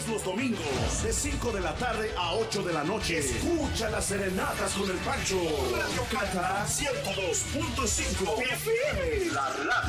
Todos los domingos, de 5 de la tarde a 8 de la noche. Escucha las serenatas con el Pancho. Radio Cata 102.5 FM. La radio